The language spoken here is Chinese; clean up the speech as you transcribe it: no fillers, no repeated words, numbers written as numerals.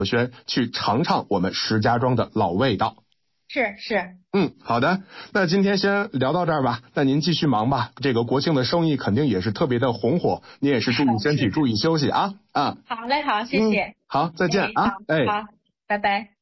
轩去尝尝我们石家庄的老味道。 是。 好的，那今天先聊到这儿吧。那您继续忙吧，这个国庆的生意肯定也是特别的红火，您也是注意身体，注意休息啊。 好嘞，好，谢谢。 好，再见啊。 好，拜拜。